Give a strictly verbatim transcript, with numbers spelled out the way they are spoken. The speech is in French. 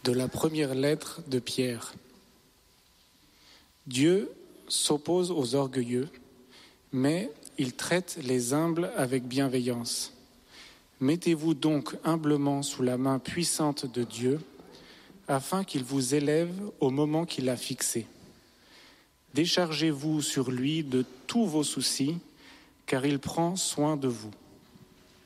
De la première lettre de Pierre. Dieu s'oppose aux orgueilleux, mais il traite les humbles avec bienveillance. Mettez-vous donc humblement sous la main puissante de Dieu, afin qu'il vous élève au moment qu'il a fixé. Déchargez-vous sur lui de tous vos soucis, car il prend soin de vous.